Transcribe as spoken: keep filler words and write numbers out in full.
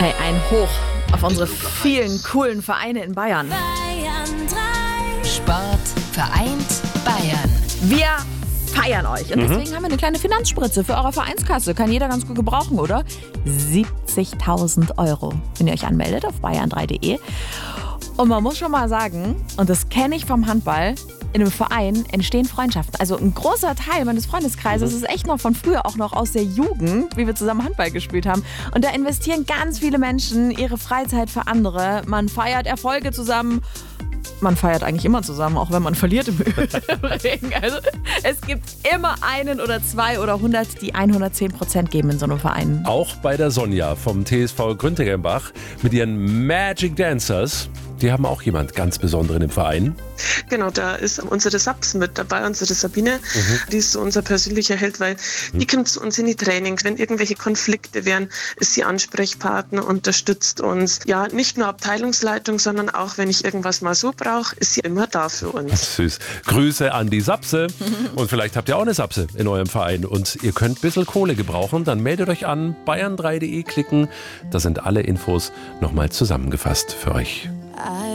Hey, ein Hoch auf unsere vielen coolen Vereine in Bayern. Bayern drei. Sport vereint Bayern. Wir feiern euch. Und deswegen haben wir eine kleine Finanzspritze für eure Vereinskasse. Kann jeder ganz gut gebrauchen, oder? siebzigtausend Euro, wenn ihr euch anmeldet auf bayern drei punkt de. Und man muss schon mal sagen, und das kenne ich vom Handball, in einem Verein entstehen Freundschaften. Also ein großer Teil meines Freundeskreises ist echt noch von früher, auch noch aus der Jugend, wie wir zusammen Handball gespielt haben. Und da investieren ganz viele Menschen ihre Freizeit für andere. Man feiert Erfolge zusammen. Man feiert eigentlich immer zusammen, auch wenn man verliert im Übrigen. Also es gibt immer einen oder zwei oder hundert, die hundertzehn Prozent geben in so einem Verein. Auch bei der Sonja vom T S V Grüntegelnbach mit ihren Magic Dancers. Die haben auch jemand ganz Besonderen im Verein. Genau, da ist unsere Saps mit dabei, unsere Sabine. Mhm. Die ist so unser persönlicher Held, weil mhm. die kommt zu uns in die Trainings. Wenn irgendwelche Konflikte wären, ist sie Ansprechpartner, unterstützt uns. Ja, nicht nur Abteilungsleitung, sondern auch, wenn ich irgendwas mal so brauche, ist sie immer da für uns. Süß. Grüße an die Sapse. Und vielleicht habt ihr auch eine Sapse in eurem Verein und ihr könnt ein bisschen Kohle gebrauchen. Dann meldet euch an, bayern drei punkt de klicken. Da sind alle Infos nochmal zusammengefasst für euch.